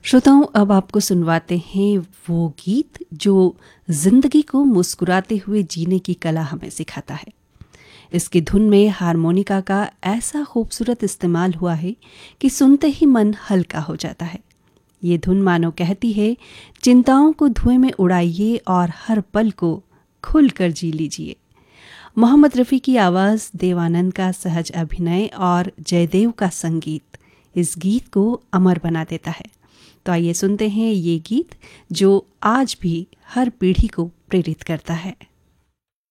श्रोताओं, अब आपको सुनवाते हैं वो गीत जो जिंदगी को मुस्कुराते हुए जीने की कला हमें सिखाता है। इसकी धुन में हारमोनिका का ऐसा खूबसूरत इस्तेमाल हुआ है कि सुनते ही मन हल्का हो जाता है। ये धुन मानो कहती है, चिंताओं को धुएं में उड़ाइए और हर पल को खुलकर जी लीजिए। मोहम्मद रफ़ी की आवाज़, देवानंद का सहज अभिनय और जयदेव का संगीत इस गीत को अमर बना देता है। तो आइए सुनते हैं ये गीत जो आज भी हर पीढ़ी को प्रेरित करता है।